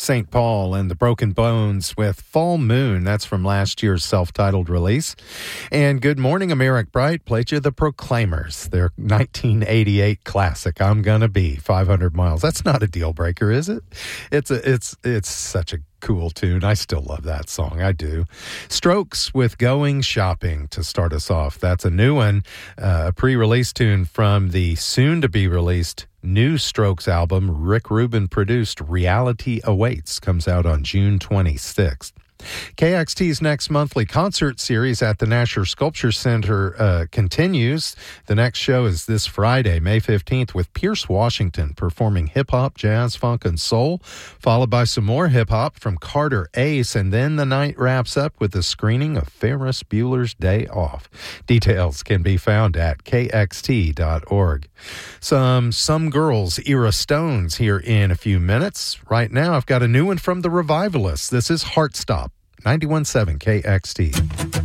St. Paul and the Broken Bones with Fall Moon. That's from last year's self-titled release. And Good Morning, I'm Eric Bright. Played you the Proclaimers, their 1988 classic, I'm Gonna Be 500 Miles. That's not a deal breaker, is it? It's such a cool tune. I still love that song. I do. Strokes with Going Shopping to start us off. That's a new one, a pre-release tune from the soon-to-be-released new Strokes album. Rick Rubin produced Reality Awaits. Comes out on June 26th. KXT's next monthly concert series at the Nasher Sculpture Center continues. The next show is this Friday, May 15th, with Pierce Washington performing hip-hop, jazz, funk, and soul, followed by some more hip-hop from Carter Ace, and then the night wraps up with a screening of Ferris Bueller's Day Off. Details can be found at kxt.org. Some Girls era Stones here in a few minutes. Right now, I've got a new one from the Revivalists. This is Heartstop. 91.7 KXT.